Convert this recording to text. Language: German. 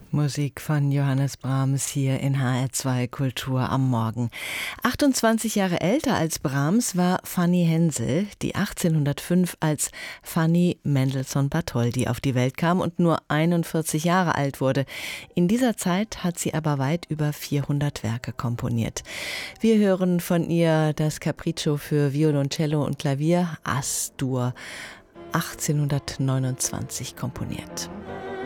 Musik von Johannes Brahms hier in HR2 Kultur am Morgen. 28 Jahre älter als Brahms war Fanny Hensel, die 1805 als Fanny Mendelssohn-Bartholdy auf die Welt kam und nur 41 Jahre alt wurde. In dieser Zeit hat sie aber weit über 400 Werke komponiert. Wir hören von ihr das Capriccio für Violoncello und Klavier, As-Dur, 1829 komponiert.